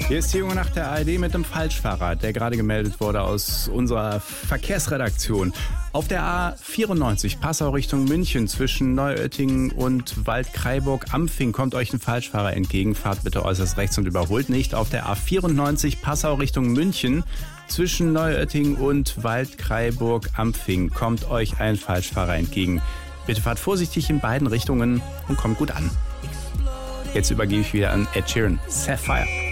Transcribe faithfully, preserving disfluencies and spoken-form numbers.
Hier ist die Junge nach der A R D mit einem Falschfahrer, der gerade gemeldet wurde aus unserer Verkehrsredaktion. Auf der A vierundneunzig Passau Richtung München zwischen Neuöttingen und Waldkraiburg-Ampfing kommt euch ein Falschfahrer entgegen. Fahrt bitte äußerst rechts und überholt nicht. Auf der A vierundneunzig Passau Richtung München zwischen Neuöttingen und Waldkraiburg-Ampfing kommt euch ein Falschfahrer entgegen. Bitte fahrt vorsichtig in beiden Richtungen und kommt gut an. Jetzt übergebe ich wieder an Ed Sheeran. Sapphire.